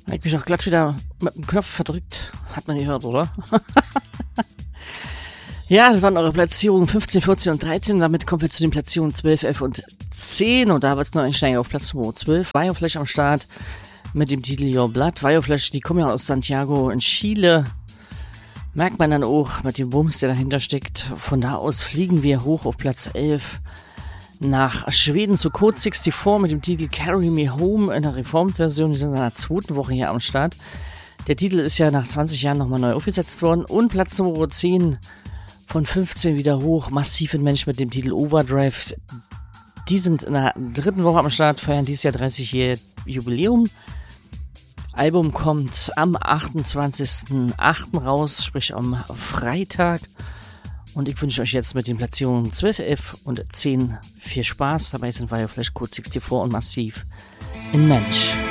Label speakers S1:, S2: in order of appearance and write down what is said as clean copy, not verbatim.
S1: Hab ich mich auch glatt wieder mit dem Knopf verdrückt. Hat man gehört, oder? Ja, das waren eure Platzierungen 15, 14 und 13. Damit kommen wir zu den Platzierungen 12, 11 und 10. Und da wird es noch einsteigen auf Platz 12. Bioflash am Start mit dem Titel Your Blood. Bioflash, die kommen ja aus Santiago in Chile. Merkt man dann auch mit dem Wumms, der dahinter steckt. Von da aus fliegen wir hoch auf Platz 11 nach Schweden zu Code 64 mit dem Titel Carry Me Home in der Reformed-Version. Die sind in der zweiten Woche hier am Start. Der Titel ist ja nach 20 Jahren nochmal neu aufgesetzt worden. Und Platz Nummer 10 von 15 wieder hoch. Massiv in Mensch mit dem Titel Overdrive. Die sind in der dritten Woche am Start, feiern dieses Jahr 30-jähriges Jubiläum. Album kommt am 28.08. raus, sprich am Freitag. Und ich wünsche euch jetzt mit den Platzierungen 12, 11 und 10 viel Spaß. Dabei sind Bioflash, Code 64 und Massiv in Mensch.